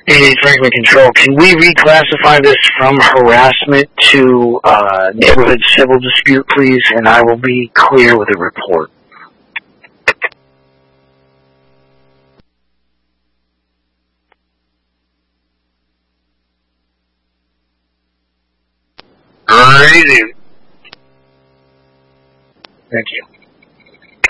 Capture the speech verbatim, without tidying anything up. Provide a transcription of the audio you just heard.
Hey, Franklin Control, can we reclassify this from harassment to uh, neighborhood civil dispute, please? And I will be clear with a report. Alrighty. Thank you.